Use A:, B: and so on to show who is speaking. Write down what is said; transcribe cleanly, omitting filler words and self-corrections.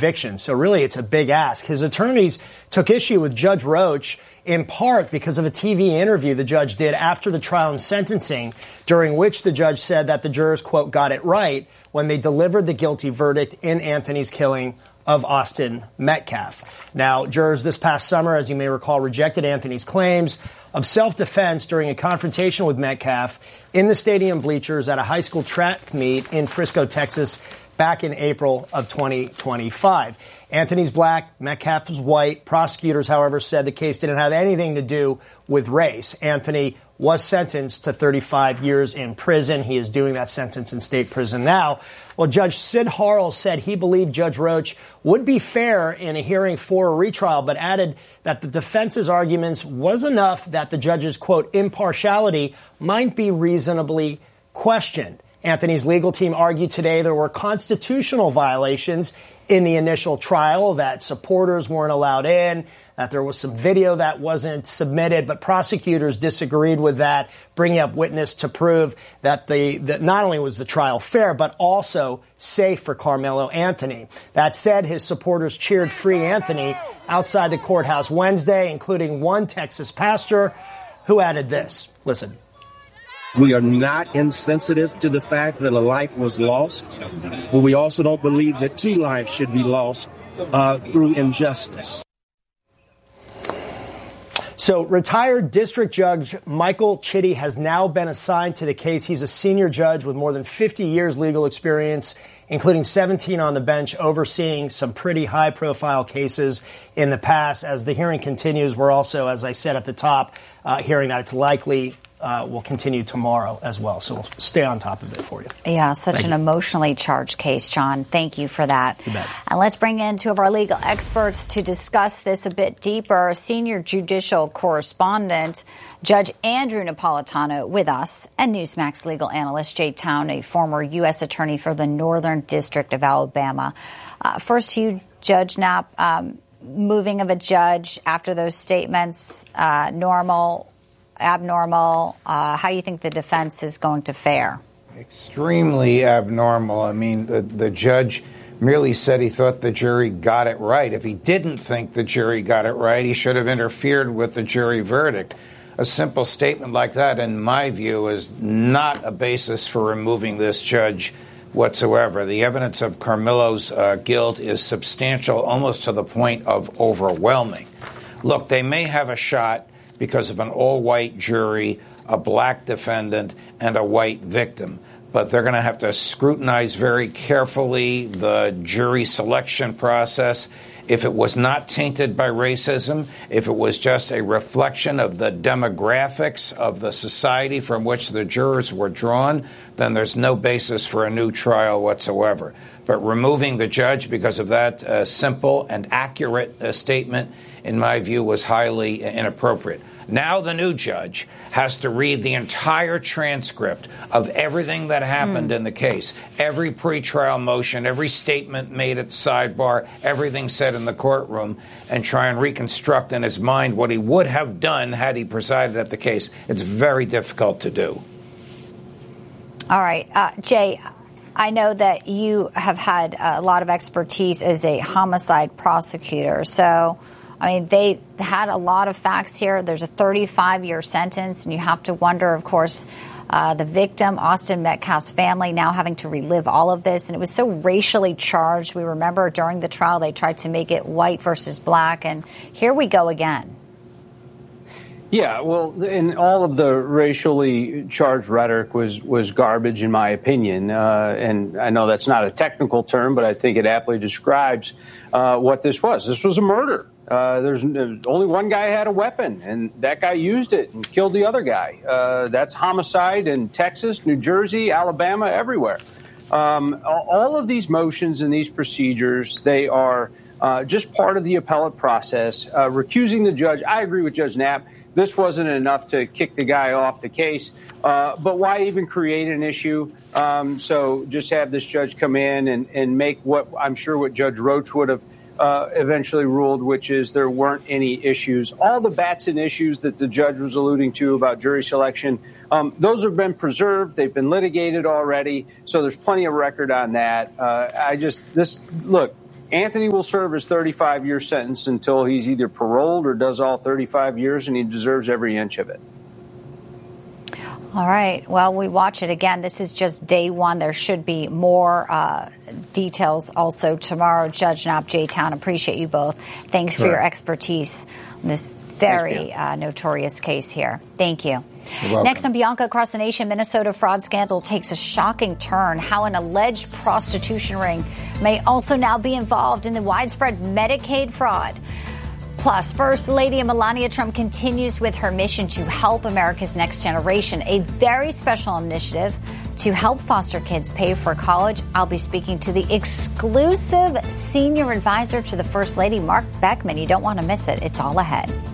A: conviction. So really, it's a big ask. His attorneys took issue with Judge Roach in part because of a TV interview the judge did after the trial and sentencing, during which the judge said that the jurors, quote, got it right when they delivered the guilty verdict in Anthony's killing of Austin Metcalf. Now, jurors this past summer, as you may recall, rejected Anthony's claims of self-defense during a confrontation with Metcalf in the stadium bleachers at a high school track meet in Frisco, Texas, back in April of 2025. Anthony's black, Metcalf was white. Prosecutors, however, said the case didn't have anything to do with race. Anthony was sentenced to 35 years in prison. He is doing that sentence in state prison now. Well, Judge Sid Harrell said he believed Judge Roach would be fair in a hearing for a retrial, but added that the defense's arguments was enough that the judge's, quote, impartiality might be reasonably questioned. Anthony's legal team argued today there were constitutional violations in the initial trial, that supporters weren't allowed in, that there was some video that wasn't submitted, but prosecutors disagreed with that, bringing up witness to prove that that not only was the trial fair, but also safe for Carmelo Anthony. That said, his supporters cheered free Anthony outside the courthouse Wednesday, including one Texas pastor who added this. Listen.
B: We are not insensitive to the fact that a life was lost, but we also don't believe that two lives should be lost through injustice.
A: So retired District Judge Michael Chitty has now been assigned to the case. He's a senior judge with more than 50 years legal experience, including 17 on the bench, overseeing some pretty high-profile cases in the past. As the hearing continues, we're also, as I said at the top, hearing that it's likely will continue tomorrow as well. So we'll stay on top of it for you.
C: Yeah, such an emotionally charged case, John. Thank you for that.
A: You bet.
C: And let's bring in two of our legal experts to discuss this a bit deeper. Senior judicial correspondent Judge Andrew Napolitano with us, and Newsmax legal analyst Jay Town, a former U.S. attorney for the Northern District of Alabama. First to you, Judge Knapp, moving of a judge after those statements, normal, abnormal? How do you think the defense is going to fare?
D: Extremely abnormal. I mean, the judge merely said he thought the jury got it right. If he didn't think the jury got it right, he should have interfered with the jury verdict. A simple statement like that, in my view, is not a basis for removing this judge whatsoever. The evidence of Carmelo's guilt is substantial, almost to the point of overwhelming. Look, they may have a shot because of an all-white jury, a black defendant, and a white victim. But they're going to have to scrutinize very carefully the jury selection process. If it was not tainted by racism, if it was just a reflection of the demographics of the society from which the jurors were drawn, then there's no basis for a new trial whatsoever. But removing the judge because of that simple and accurate statement, in my view, was highly inappropriate. Now the new judge has to read the entire transcript of everything that happened in the case, every pretrial motion, every statement made at the sidebar, everything said in the courtroom, and try and reconstruct in his mind what he would have done had he presided at the case. It's very difficult to do.
C: All right. Jay, I know that you have had a lot of expertise as a homicide prosecutor, so I mean, they had a lot of facts here. There's a 35-year sentence, and you have to wonder, of course, the victim, Austin Metcalf's family, now having to relive all of this. And it was so racially charged. We remember during the trial they tried to make it white versus black, and here we go again.
E: Yeah, well, and all of the racially charged rhetoric was garbage, in my opinion. And I know that's not a technical term, but I think it aptly describes what this was. This was a murder. There's only one guy had a weapon, and that guy used it and killed the other guy. That's homicide in Texas, New Jersey, Alabama, everywhere. All of these motions and these procedures, they are just part of the appellate process. Recusing the judge, I agree with Judge Knapp. This wasn't enough to kick the guy off the case. But why even create an issue? So just have this judge come in and make what I'm sure what Judge Roach would have eventually ruled, which is there weren't any issues. All the Batson issues that the judge was alluding to about jury selection, those have been preserved. They've been litigated already. So there's plenty of record on that. Look, Anthony will serve his 35-year sentence until he's either paroled or does all 35 years, and he deserves every inch of it.
C: All right. Well, we watch it again. This is just day one. There should be more details also tomorrow. Judge Knapp, Jay Town, appreciate you both. Thanks for your expertise on this very notorious case here. Thank you. Next on Bianca Across the Nation, Minnesota fraud scandal takes a shocking turn. How an alleged prostitution ring may also now be involved in the widespread Medicaid fraud. Plus, First Lady Melania Trump continues with her mission to help America's next generation, a very special initiative to help foster kids pay for college. I'll be speaking to the exclusive senior advisor to the First Lady, Mark Beckman. You don't want to miss it. It's all ahead.